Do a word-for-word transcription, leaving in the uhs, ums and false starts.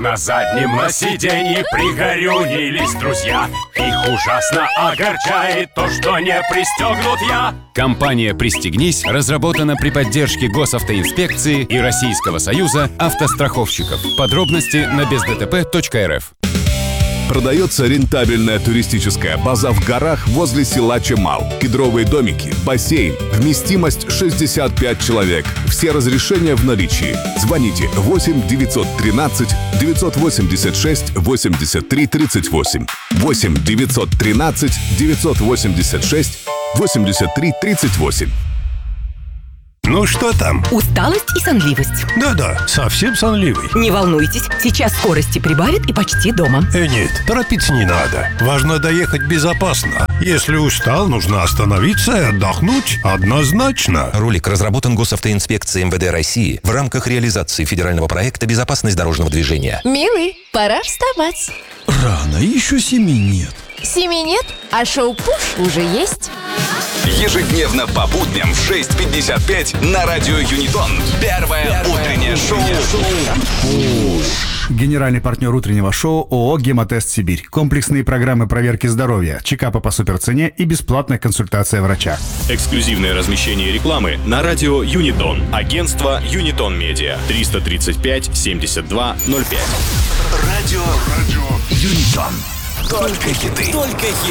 на заднем на сиденье пригорюнились друзья. Их ужасно огорчает то, что не пристегнут я. Компания «Пристегнись» разработана при поддержке госавтоинспекции и Российского союза автостраховщиков. Подробности на без дэ тэ пэ точка эр эф. Продается рентабельная туристическая база в горах возле села Чемал. Кедровые домики, бассейн, вместимость шестьдесят пять человек. Все разрешения в наличии. Звоните восемь девятьсот тринадцать девятьсот восемьдесят шесть восемьдесят три тридцать восемь. восемь девятьсот тринадцать девятьсот восемьдесят шесть восемьдесят три тридцать восемь. Ну что там? Усталость и сонливость. Да-да, совсем сонливый. Не волнуйтесь, сейчас скорости прибавит и почти дома. Э, нет, торопиться не надо. Важно доехать безопасно. Если устал, нужно остановиться и отдохнуть однозначно. Ролик разработан Госавтоинспекцией эм вэ дэ России в рамках реализации федерального проекта «Безопасность дорожного движения». Милый, пора вставать. Рано, еще семи нет. Семи нет, а шоу-пуш уже есть. Ежедневно по будням в шесть пятьдесят пять на радио Юнитон. Первое утреннее шоу. Генеральный партнер утреннего шоу ООО «Гемотест Сибирь». Комплексные программы проверки здоровья, чекапы по суперцене и бесплатная консультация врача. Эксклюзивное размещение рекламы на радио Юнитон. Агентство Юнитон Медиа. триста тридцать пять семьдесят два ноль пять. Радио Юнитон. Только хиты. Только хиты.